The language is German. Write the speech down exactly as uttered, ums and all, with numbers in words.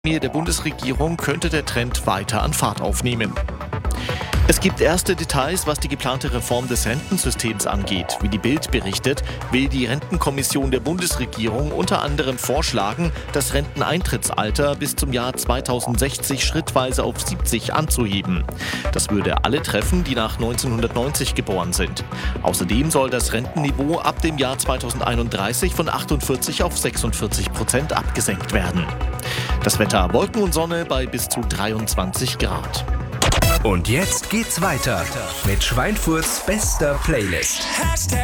Der Bundesregierung könnte der Trend weiter an Fahrt aufnehmen. Es gibt erste Details, was die geplante Reform des Rentensystems angeht. Wie die Bild berichtet, will die Rentenkommission der Bundesregierung unter anderem vorschlagen, das Renteneintrittsalter bis zum Jahr zweitausendsechzig schrittweise auf siebzig anzuheben. Das würde alle treffen, die nach neunzehnhundertneunzig geboren sind. Außerdem soll das Rentenniveau ab dem Jahr zweitausendeinunddreißig von achtundvierzig auf sechsundvierzig Prozent abgesenkt werden. Das Wetter: Wolken und Sonne bei bis zu dreiundzwanzig Grad. Und jetzt geht's weiter mit Schweinfurts bester Playlist.